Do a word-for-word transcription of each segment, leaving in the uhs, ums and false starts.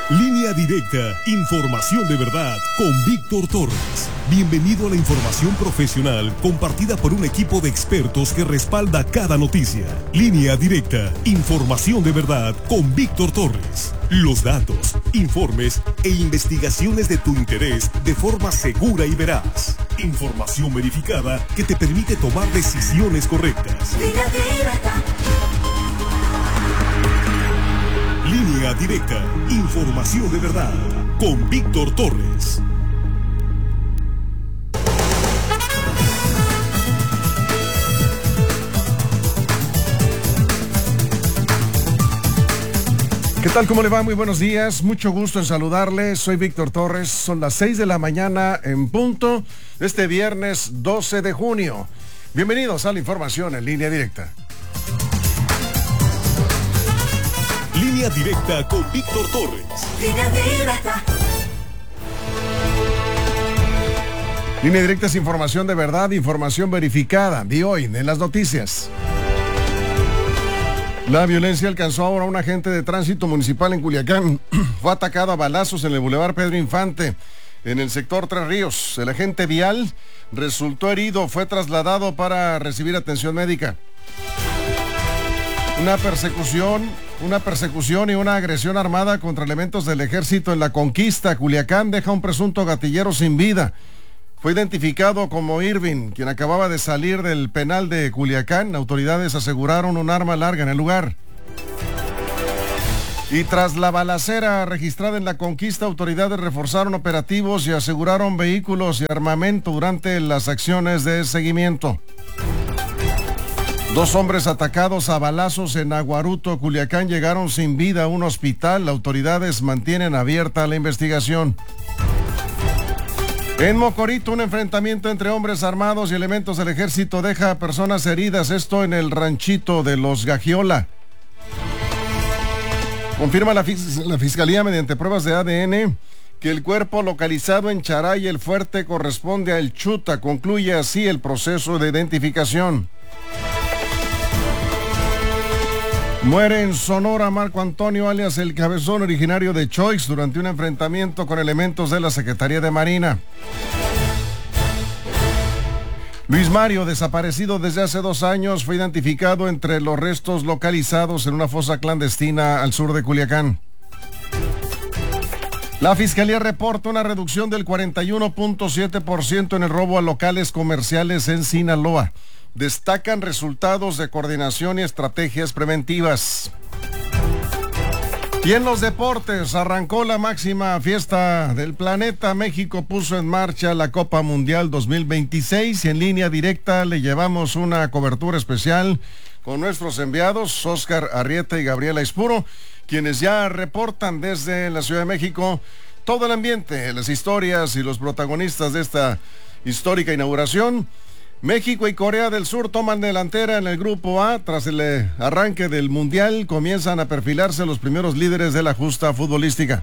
Línea Directa, información de verdad con Víctor Torres. Bienvenido a la información profesional compartida por un equipo de expertos que respalda cada noticia. Línea Directa, información de verdad con Víctor Torres. Los datos, informes e investigaciones de tu interés de forma segura y veraz. Información verificada que te permite tomar decisiones correctas. Línea Directa. Línea Directa, información de verdad, con Víctor Torres. ¿Qué tal? ¿Cómo le va? Muy buenos días, mucho gusto en saludarle. Soy Víctor Torres, son las seis de la mañana en punto, este viernes doce de junio. Bienvenidos a la información en Línea Directa. Línea Directa con Víctor Torres. Línea Directa. Línea Directa es información de verdad, información verificada. Vi hoy en las noticias. La violencia alcanzó ahora a un agente de tránsito municipal en Culiacán. Fue atacado a balazos en el Boulevard Pedro Infante, en el sector Tres Ríos. El agente vial resultó herido, fue trasladado para recibir atención médica. Una persecución, una persecución y una agresión armada contra elementos del ejército en La Conquista, Culiacán, deja a un presunto gatillero sin vida. Fue identificado como Irving, quien acababa de salir del penal de Culiacán. Autoridades aseguraron un arma larga en el lugar. Y tras la balacera registrada en La Conquista, autoridades reforzaron operativos y aseguraron vehículos y armamento durante las acciones de seguimiento. Dos hombres atacados a balazos en Aguaruto, Culiacán, llegaron sin vida a un hospital. Autoridades mantienen abierta la investigación. En Mocorito, un enfrentamiento entre hombres armados y elementos del ejército deja a personas heridas, esto en el ranchito de Los Gagiola. Confirma la, fis- la Fiscalía mediante pruebas de A D N que el cuerpo localizado en Charay el Fuerte corresponde a El Chuta. Concluye así el proceso de identificación. Muere en Sonora Marco Antonio, alias El Cabezón, originario de Choix, durante un enfrentamiento con elementos de la Secretaría de Marina. Luis Mario, desaparecido desde hace dos años, fue identificado entre los restos localizados en una fosa clandestina al sur de Culiacán. La Fiscalía reporta una reducción del cuarenta y uno punto siete por ciento en el robo a locales comerciales en Sinaloa. Destacan resultados de coordinación y estrategias preventivas. Y en los deportes, arrancó la máxima fiesta del planeta. México puso en marcha la Copa Mundial dos mil veintiséis y en Línea Directa le llevamos una cobertura especial con nuestros enviados, Óscar Arrieta y Gabriela Ispuro, quienes ya reportan desde la Ciudad de México todo el ambiente, las historias y los protagonistas de esta histórica inauguración. México y Corea del Sur toman delantera en el Grupo A. Tras el arranque del Mundial, comienzan a perfilarse los primeros líderes de la justa futbolística.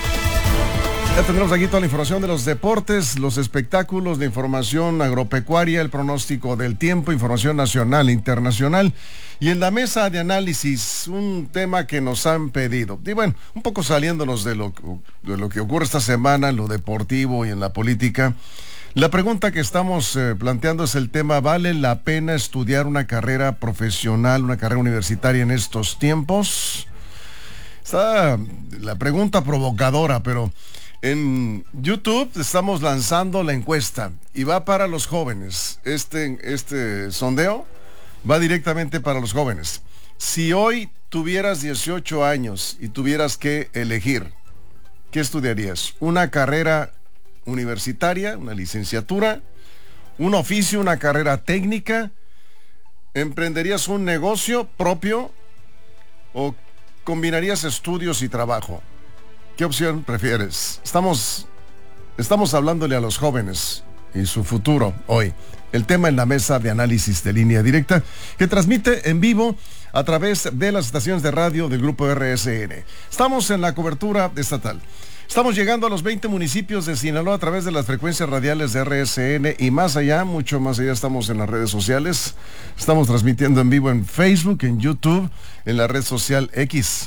Ya tendremos aquí toda la información de los deportes, los espectáculos, la información agropecuaria, el pronóstico del tiempo, información nacional e internacional. Y en la mesa de análisis, un tema que nos han pedido. Y bueno, un poco saliéndonos de lo, de lo que ocurre esta semana en lo deportivo y en la política. La pregunta que estamos eh, planteando es el tema: ¿vale la pena estudiar una carrera profesional, una carrera universitaria en estos tiempos? Está la pregunta provocadora, pero en YouTube estamos lanzando la encuesta y va para los jóvenes. Este, este sondeo va directamente para los jóvenes. Si hoy tuvieras dieciocho años y tuvieras que elegir, ¿qué estudiarías? ¿Una carrera universitaria, una licenciatura, un oficio, una carrera técnica? ¿Emprenderías un negocio propio o combinarías estudios y trabajo? ¿Qué opción prefieres? Estamos, estamos hablándole a los jóvenes y su futuro hoy. El tema en la mesa de análisis de Línea Directa, que transmite en vivo a través de las estaciones de radio del Grupo R S N. Estamos en la cobertura estatal. Estamos llegando a los veinte municipios de Sinaloa a través de las frecuencias radiales de R S N y más allá, mucho más allá. Estamos en las redes sociales. Estamos transmitiendo en vivo en Facebook, en YouTube, en la red social X.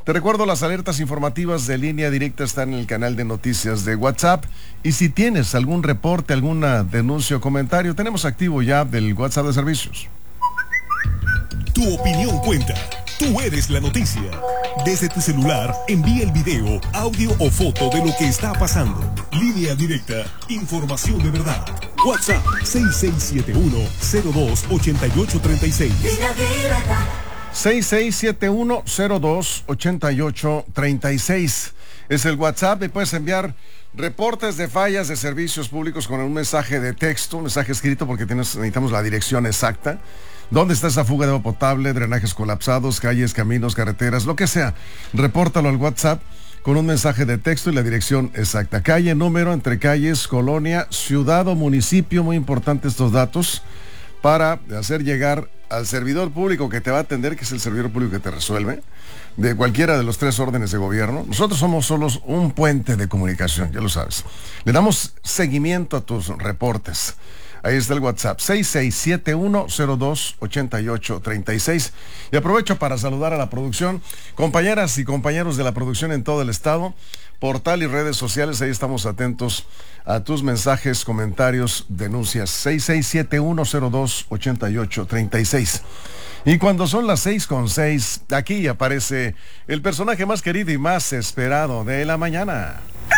Te recuerdo, las alertas informativas de Línea Directa están en el canal de noticias de WhatsApp. Y si tienes algún reporte, alguna denuncia o comentario, tenemos activo ya del WhatsApp de servicios. Tu opinión cuenta. Tú eres la noticia. Desde tu celular, envía el video, audio o foto de lo que está pasando. Línea Directa, información de verdad. WhatsApp seis seis siete uno, cero dos, ocho ocho tres seis. Línea directa. seis seis siete uno, cero dos, ocho ocho tres seis. Es el WhatsApp y puedes enviar reportes de fallas de servicios públicos con un mensaje de texto, un mensaje escrito, porque tienes, necesitamos la dirección exacta. ¿Dónde está esa fuga de agua potable, drenajes colapsados, calles, caminos, carreteras, lo que sea? Repórtalo al WhatsApp con un mensaje de texto y la dirección exacta. Calle, número, entre calles, colonia, ciudad o municipio, muy importante estos datos, para hacer llegar al servidor público que te va a atender, que es el servidor público que te resuelve, de cualquiera de los tres órdenes de gobierno. Nosotros somos solos un puente de comunicación, ya lo sabes. Le damos seguimiento a tus reportes. Ahí está el WhatsApp, seis seis siete uno, cero dos, ocho ocho tres seis. Y aprovecho para saludar a la producción, compañeras y compañeros de la producción en todo el estado, portal y redes sociales. Ahí estamos atentos a tus mensajes, comentarios, denuncias. seis seis siete uno, cero dos, ocho ocho tres seis. Y cuando son las seis con seis, aquí aparece el personaje más querido y más esperado de la mañana.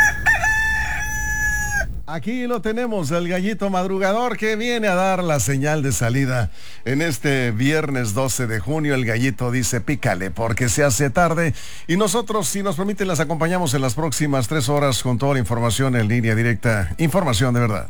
Aquí lo tenemos, el gallito madrugador que viene a dar la señal de salida en este viernes doce de junio. El gallito dice: pícale porque se hace tarde. Y nosotros, si nos permiten, las acompañamos en las próximas tres horas con toda la información en Línea Directa. Información de verdad.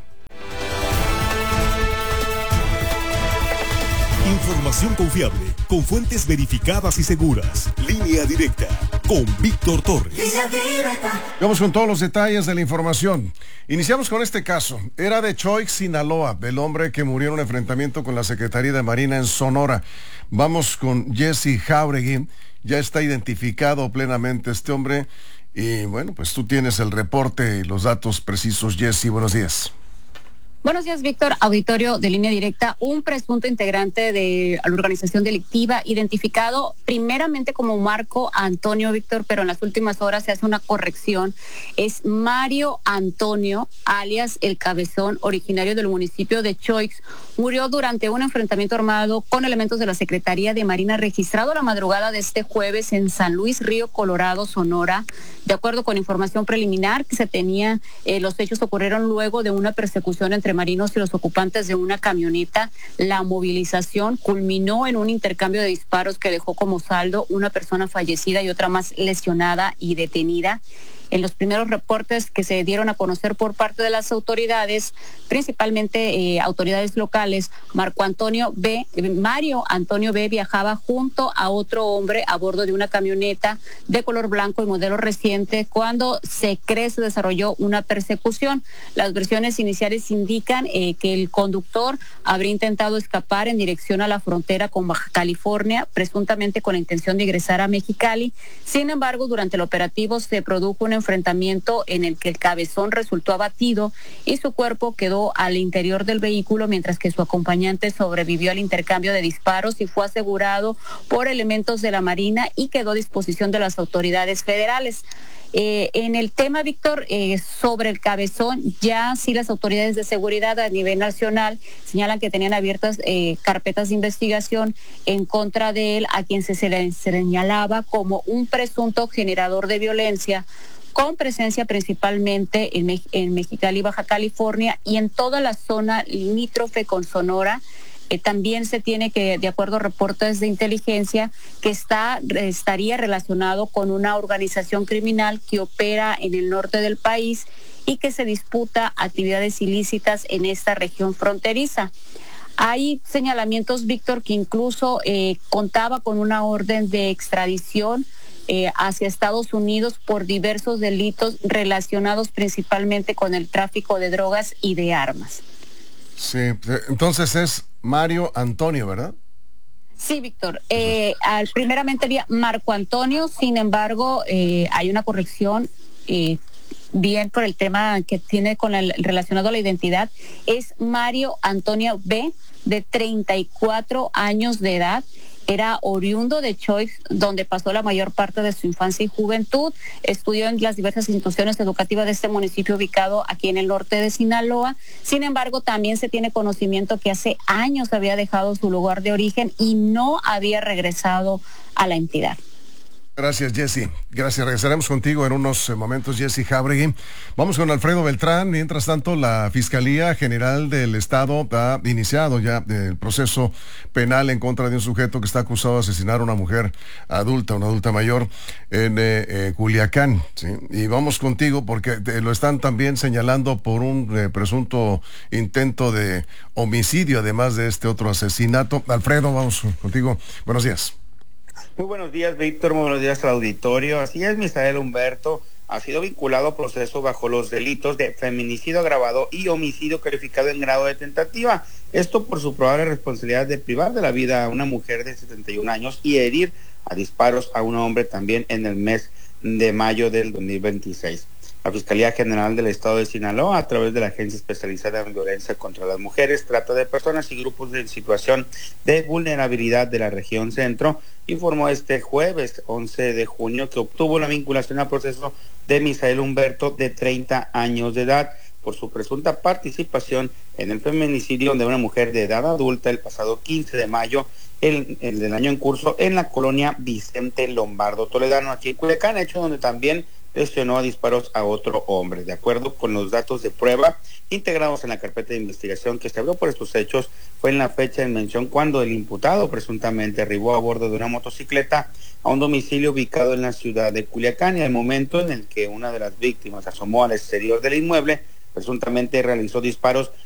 Información confiable, con fuentes verificadas y seguras. Línea Directa, con Víctor Torres. Línea directa. Vamos con todos los detalles de la información. Iniciamos con este caso. Era de Choix, Sinaloa, el hombre que murió en un enfrentamiento con la Secretaría de Marina en Sonora. Vamos con Jesse Jauregui. Ya está identificado plenamente este hombre. Y bueno, pues tú tienes el reporte y los datos precisos. Jesse, buenos días. Buenos días, Víctor. Auditorio de Línea Directa. Un presunto integrante de la organización delictiva, identificado primeramente como Marco Antonio, Víctor, pero en las últimas horas se hace una corrección. Es Mario Antonio, alias El Cabezón, originario del municipio de Choix. Murió durante un enfrentamiento armado con elementos de la Secretaría de Marina, registrado la madrugada de este jueves en San Luis Río Colorado, Sonora. De acuerdo con información preliminar que se tenía, eh, los hechos ocurrieron luego de una persecución entre marinos y los ocupantes de una camioneta. La movilización culminó en un intercambio de disparos que dejó como saldo una persona fallecida y otra más lesionada y detenida. En los primeros reportes que se dieron a conocer por parte de las autoridades, principalmente eh, autoridades locales, Marco Antonio B, eh, Mario Antonio B viajaba junto a otro hombre a bordo de una camioneta de color blanco y modelo reciente cuando se cree se desarrolló una persecución. Las versiones iniciales indican eh, que el conductor habría intentado escapar en dirección a la frontera con Baja California, presuntamente con la intención de ingresar a Mexicali. Sin embargo, durante el operativo se produjo una enfrentamiento en el que el Cabezón resultó abatido y su cuerpo quedó al interior del vehículo, mientras que su acompañante sobrevivió al intercambio de disparos y fue asegurado por elementos de la Marina y quedó a disposición de las autoridades federales. Eh, en el tema, Víctor, eh, sobre el Cabezón, ya sí las autoridades de seguridad a nivel nacional señalan que tenían abiertas eh, carpetas de investigación en contra de él, a quien se, se le señalaba como un presunto generador de violencia, con presencia principalmente en, en Mexicali, Baja California, y en toda la zona limítrofe con Sonora. Eh, también se tiene que, de acuerdo a reportes de inteligencia, que está estaría relacionado con una organización criminal que opera en el norte del país y que se disputa actividades ilícitas en esta región fronteriza. Hay señalamientos, Víctor, que incluso eh, contaba con una orden de extradición Eh, hacia Estados Unidos por diversos delitos relacionados principalmente con el tráfico de drogas y de armas. Sí, entonces es Mario Antonio, ¿verdad? Sí, Víctor. Eh, al, primeramente había Marco Antonio, sin embargo, eh, hay una corrección, eh, bien por el tema que tiene con el relacionado a la identidad. Es Mario Antonio B, de treinta y cuatro años de edad, Era oriundo de Choix, donde pasó la mayor parte de su infancia y juventud. Estudió en las diversas instituciones educativas de este municipio ubicado aquí en el norte de Sinaloa. Sin embargo, también se tiene conocimiento que hace años había dejado su lugar de origen y no había regresado a la entidad. Gracias, Jessy. Gracias. Regresaremos contigo en unos momentos, Jessy Jáuregui. Vamos con Alfredo Beltrán. Mientras tanto, la Fiscalía General del Estado ha iniciado ya el proceso penal en contra de un sujeto que está acusado de asesinar a una mujer adulta, una adulta mayor, en eh, eh, Culiacán. ¿Sí? Y vamos contigo porque te, lo están también señalando por un eh, presunto intento de homicidio, además de este otro asesinato. Alfredo, vamos contigo. Buenos días. Muy buenos días, Víctor, muy buenos días al auditorio. Así es, Misael Humberto ha sido vinculado a proceso bajo los delitos de feminicidio agravado y homicidio calificado en grado de tentativa. Esto por su probable responsabilidad de privar de la vida a una mujer de setenta y un años y herir a disparos a un hombre también en el mes de mayo del dos mil veintiséis. La Fiscalía General del Estado de Sinaloa, a través de la Agencia Especializada en Violencia contra las Mujeres, Trata de Personas y Grupos en Situación de Vulnerabilidad de la Región Centro, informó este jueves once de junio que obtuvo la vinculación al proceso de Misael Humberto, de treinta años de edad, por su presunta participación en el feminicidio de una mujer de edad adulta el pasado quince de mayo el, el del año en curso en la colonia Vicente Lombardo Toledano, aquí en Culiacán, hecho donde también lesionó a disparos a otro hombre. De acuerdo con los datos de prueba integrados en la carpeta de investigación que se abrió por estos hechos, fue en la fecha en mención cuando el imputado presuntamente arribó a bordo de una motocicleta a un domicilio ubicado en la ciudad de Culiacán, y al momento en el que una de las víctimas asomó al exterior del inmueble, presuntamente realizó disparos